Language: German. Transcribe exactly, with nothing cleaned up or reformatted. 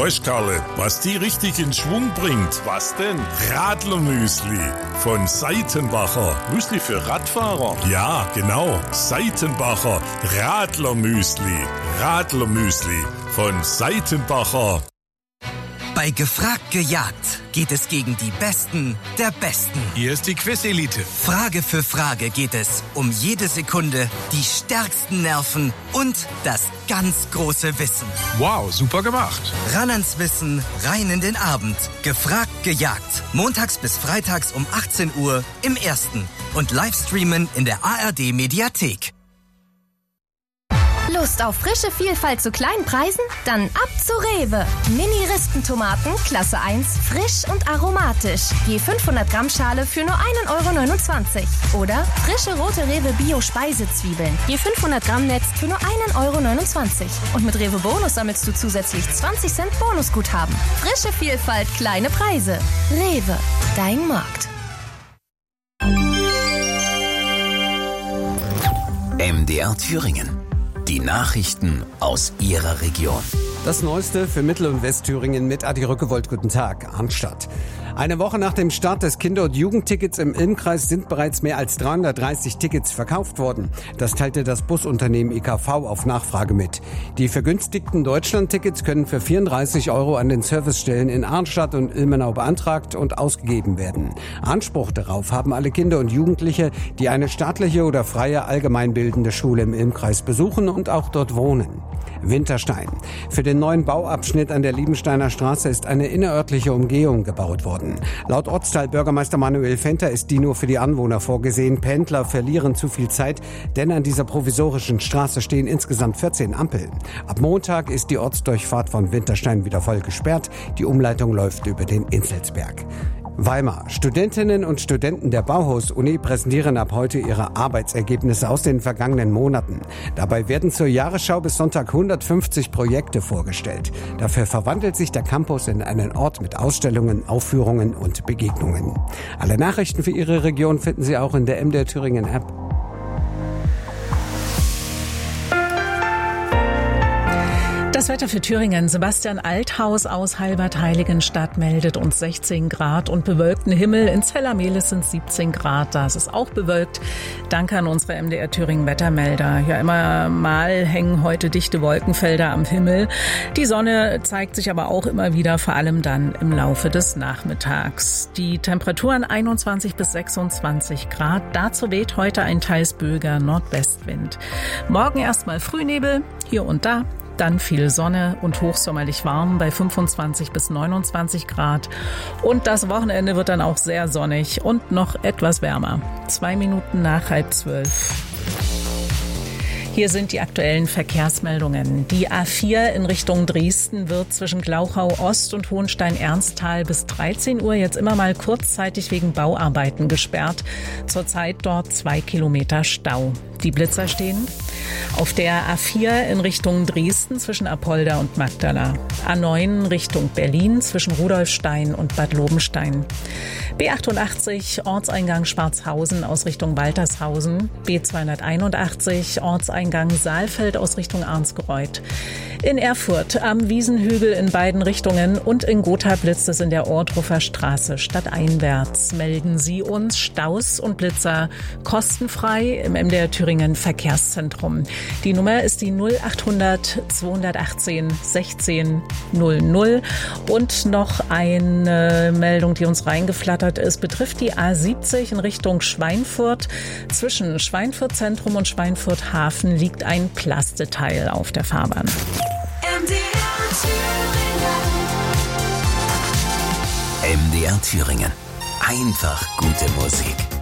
Weißt, Karle, was die richtig in Schwung bringt? Was denn? Radlermüsli von Seitenbacher. Müsli für Radfahrer? Ja, genau. Seitenbacher Radlermüsli. Radlermüsli von Seitenbacher. Bei Gefragt gejagt geht es gegen die Besten der Besten. Hier ist die Quiz-Elite. Frage für Frage geht es um jede Sekunde, die stärksten Nerven und das ganz große Wissen. Wow, super gemacht. Ran ans Wissen, rein in den Abend. Gefragt gejagt. Montags bis freitags um achtzehn Uhr im Ersten. Und Livestreamen in der A R D-Mediathek. Lust auf frische Vielfalt zu kleinen Preisen? Dann ab zu Rewe. Mini-Rispentomaten, Klasse eins, frisch und aromatisch. Je fünfhundert Gramm Schale für nur ein Euro neunundzwanzig. Oder frische rote Rewe Bio-Speisezwiebeln. Je fünfhundert Gramm Netz für nur ein Euro neunundzwanzig. Und mit Rewe Bonus sammelst du zusätzlich zwanzig Cent Bonusguthaben. Frische Vielfalt, kleine Preise. Rewe, dein Markt. M D R Thüringen. Die Nachrichten aus Ihrer Region. Das Neueste für Mittel- und Westthüringen mit Adi Rückewold. Guten Tag, Arnstadt. Eine Woche nach dem Start des Kinder- und Jugendtickets im Ilm-Kreis sind bereits mehr als dreihundertdreißig Tickets verkauft worden. Das teilte das Busunternehmen I K V auf Nachfrage mit. Die vergünstigten Deutschland-Tickets können für vierunddreißig Euro an den Servicestellen in Arnstadt und Ilmenau beantragt und ausgegeben werden. Anspruch darauf haben alle Kinder und Jugendliche, die eine staatliche oder freie allgemeinbildende Schule im Ilm-Kreis besuchen und auch dort wohnen. Winterstein. Für den neuen Bauabschnitt an der Liebensteiner Straße ist eine innerörtliche Umgehung gebaut worden. Laut Ortsteilbürgermeister Manuel Fenter ist die nur für die Anwohner vorgesehen. Pendler verlieren zu viel Zeit, denn an dieser provisorischen Straße stehen insgesamt vierzehn Ampeln. Ab Montag ist die Ortsdurchfahrt von Winterstein wieder voll gesperrt. Die Umleitung läuft über den Inselsberg. Weimar. Studentinnen und Studenten der Bauhaus-Uni präsentieren ab heute ihre Arbeitsergebnisse aus den vergangenen Monaten. Dabei werden zur Jahresschau bis Sonntag hundertfünfzig Projekte vorgestellt. Dafür verwandelt sich der Campus in einen Ort mit Ausstellungen, Aufführungen und Begegnungen. Alle Nachrichten für Ihre Region finden Sie auch in der M D R Thüringen App. Das Wetter für Thüringen. Sebastian Althaus aus Halbert-Heiligenstadt meldet uns sechzehn Grad und bewölkten Himmel. In Zellermelis sind siebzehn Grad. Da ist es auch bewölkt. Danke an unsere M D R Thüringen Wettermelder. Ja, immer mal hängen heute dichte Wolkenfelder am Himmel. Die Sonne zeigt sich aber auch immer wieder, vor allem dann im Laufe des Nachmittags. Die Temperaturen einundzwanzig bis sechsundzwanzig Grad. Dazu weht heute ein teils böiger Nordwestwind. Morgen erstmal Frühnebel, hier und da. Dann viel Sonne und hochsommerlich warm bei fünfundzwanzig bis neunundzwanzig Grad. Und das Wochenende wird dann auch sehr sonnig und noch etwas wärmer. Zwei Minuten nach halb zwölf. Hier sind die aktuellen Verkehrsmeldungen. Die A vier in Richtung Dresden wird zwischen Glauchau Ost und Hohenstein-Ernsthal bis dreizehn Uhr jetzt immer mal kurzzeitig wegen Bauarbeiten gesperrt. Zurzeit dort zwei Kilometer Stau. Die Blitzer stehen auf der A vier in Richtung Dresden zwischen Apolda und Magdala. A neun Richtung Berlin zwischen Rudolfstein und Bad Lobenstein. B achtundachtzig Ortseingang Schwarzhausen aus Richtung Waltershausen. B zweihunderteinundachtzig Ortseingang Saalfeld aus Richtung Arnsgereuth. In Erfurt am Wiesenhügel in beiden Richtungen und in Gotha blitzt es in der Ohrdruffer Straße stadteinwärts. Melden Sie uns Staus und Blitzer kostenfrei im M D R Thüringen Verkehrszentrum. Die Nummer ist die null achthundert zweihundertachtzehn sechzehn null null. Und noch eine Meldung, die uns reingeflattert ist, betrifft die A siebzig in Richtung Schweinfurt. Zwischen Schweinfurt Zentrum und Schweinfurt Hafen liegt ein Plasteteil auf der Fahrbahn. M D R Thüringen. M D R Thüringen. Einfach gute Musik.